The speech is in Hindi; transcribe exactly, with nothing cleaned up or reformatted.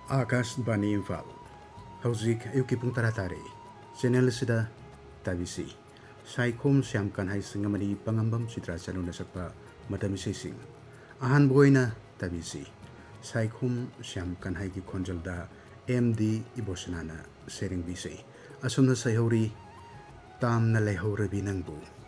आकाशवाणी इम्फाल हौजिक अयुकी पुंग तरा तारे चैनल सिदा ताबिसी साइखोम श्याम कन्हाई सिंगमनी पंगंबम चित्रा चनुना सकपा मदमिसी सिंग अहान बोइना ताबिसी साइखोम श्याम कन्हाई की खोंजलदा एम डी इबोसनाना सेरिंग बिसे असुमना सैहौरी तामना लेहौरबी नंगबु